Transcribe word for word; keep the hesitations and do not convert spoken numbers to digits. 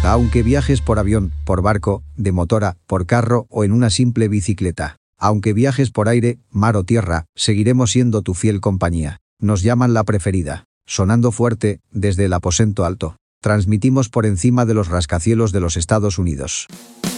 Aunque viajes por avión, por barco, de motora, por carro o en una simple bicicleta. Aunque viajes por aire, mar o tierra, seguiremos siendo tu fiel compañía. Nos llaman la preferida. Sonando fuerte, desde el aposento alto. Transmitimos por encima de los rascacielos de los Estados Unidos.